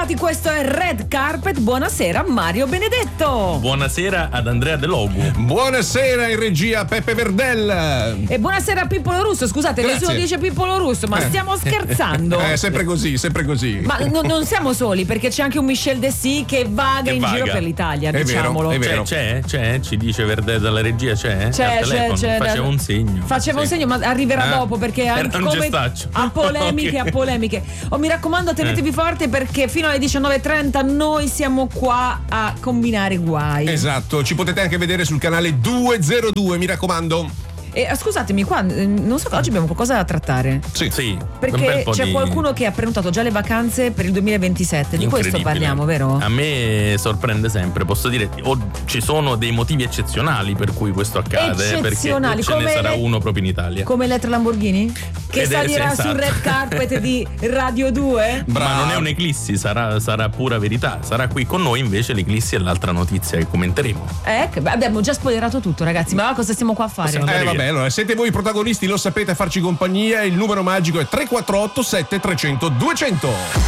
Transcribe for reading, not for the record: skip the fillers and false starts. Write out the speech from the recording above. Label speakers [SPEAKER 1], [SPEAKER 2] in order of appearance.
[SPEAKER 1] bentrovati, questo è Red Carpet. Buonasera Mario Benedetto.
[SPEAKER 2] Buonasera ad Andrea De Logu.
[SPEAKER 3] Buonasera in regia Peppe Verdel.
[SPEAKER 1] E buonasera a Pippolo Russo. Scusate,
[SPEAKER 3] Grazie.
[SPEAKER 1] nessuno dice Pippolo Russo, ma stiamo scherzando.
[SPEAKER 3] Sempre così, sempre così.
[SPEAKER 1] Ma non siamo soli, perché c'è anche un Michel Dessy che vaga in giro per l'Italia,
[SPEAKER 3] È
[SPEAKER 1] diciamolo.
[SPEAKER 3] vero, è vero.
[SPEAKER 2] C'è? Ci dice Verdel dalla regia, c'è?
[SPEAKER 1] C'è.
[SPEAKER 2] Faceva un segno.
[SPEAKER 1] Faceva un segno, ma arriverà dopo, perché anche
[SPEAKER 2] un
[SPEAKER 1] come
[SPEAKER 2] gestaccio.
[SPEAKER 1] a polemiche, a polemiche. Mi raccomando, tenetevi forte, perché fino alle 19:30 noi siamo qua a combinare guai.
[SPEAKER 3] Esatto, ci potete anche vedere sul canale 202, mi raccomando.
[SPEAKER 1] E scusatemi, qua non so, oggi abbiamo qualcosa da trattare.
[SPEAKER 3] Sì.
[SPEAKER 2] un
[SPEAKER 1] Perché
[SPEAKER 2] bel po'
[SPEAKER 1] c'è
[SPEAKER 2] di-
[SPEAKER 1] qualcuno che ha prenotato già le vacanze per il 2027. Di questo
[SPEAKER 2] Incredibile.
[SPEAKER 1] parliamo, vero?
[SPEAKER 2] A me sorprende sempre, posso dire, ci sono dei motivi eccezionali per cui questo accade,
[SPEAKER 1] Eccezionali,
[SPEAKER 2] perché ce ne
[SPEAKER 1] come
[SPEAKER 2] sarà
[SPEAKER 1] le-
[SPEAKER 2] uno proprio in Italia.
[SPEAKER 1] Come Elettra Lamborghini? Che
[SPEAKER 2] Ed è-
[SPEAKER 1] salirà
[SPEAKER 2] sì, esatto.
[SPEAKER 1] sul red carpet di Radio 2?
[SPEAKER 2] Ma non è un'eclissi, sarà pura verità. Sarà qui con noi, invece l'eclissi è l'altra notizia che commenteremo.
[SPEAKER 1] Abbiamo già spoilerato tutto, ragazzi. Ma cosa stiamo qua a fare?
[SPEAKER 2] Possiamo andare via.
[SPEAKER 3] Vabbè, allora, siete voi i protagonisti, lo sapete, a farci compagnia. Il numero magico è 348 7300 200.